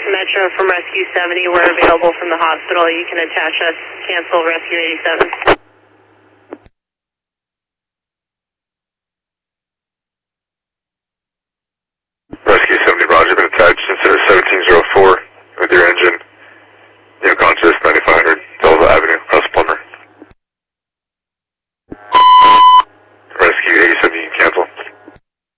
Metro from Rescue 70. We're available from the hospital. You can attach us. Cancel Rescue 87.